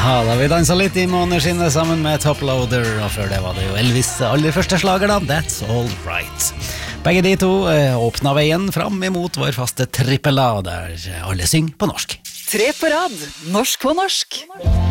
Ja, da vi danset litt I måneskinnet sammen med Toploader, og før det var det jo Elvis aller første slager da, That's All Right. Begge de to åpnet veien fram imot vår faste trippel A, der alle synger på norsk. 3 på rad, norsk på norsk.